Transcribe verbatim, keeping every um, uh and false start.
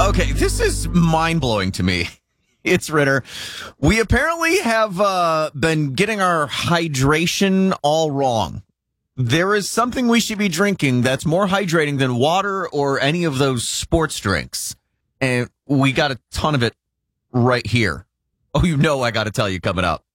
Okay, this is mind-blowing to me. It's Ritter. We apparently have uh, been getting our hydration all wrong. There is something we should be drinking that's more hydrating than water or any of those sports drinks. And we got a ton of it right here. Oh, you know I got to tell you coming up.